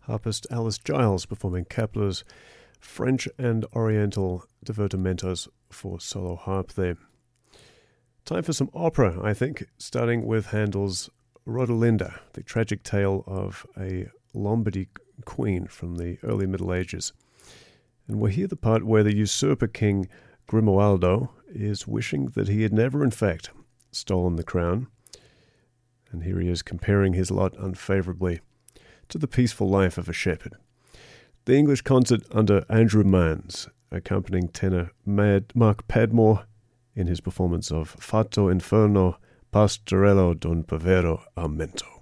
harpist Alice Giles performing Kepler's French and Oriental divertimentos for solo harp there. Time for some opera, I think, starting with Handel's Rodelinda, the tragic tale of a Lombardy queen from the early Middle Ages. And we'll hear the part where the usurper king Grimoaldo is wishing that he had never, in fact, stolen the crown. And here he is comparing his lot unfavorably to the peaceful life of a shepherd. The English concert under Andrew Manns, accompanying tenor Mark Padmore in his performance of Fatto Inferno Pastorello d'un povero aumento.